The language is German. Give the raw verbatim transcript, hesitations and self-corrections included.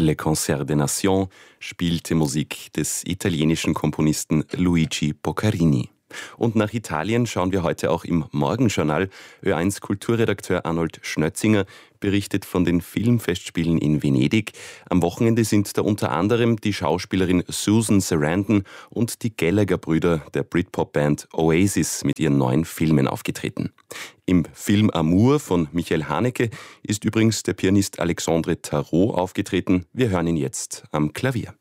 Le Concert des Nations spielte Musik des italienischen Komponisten Luigi Boccherini. Und nach Italien schauen wir heute auch im Morgenjournal. Ö eins Kulturredakteur Arnold Schnötzinger berichtet von den Filmfestspielen in Venedig. Am Wochenende sind da unter anderem die Schauspielerin Susan Sarandon und die Gallagher-Brüder der Britpop-Band Oasis mit ihren neuen Filmen aufgetreten. Im Film Amour von Michael Haneke ist übrigens der Pianist Alexandre Tarot aufgetreten. Wir hören ihn jetzt am Klavier.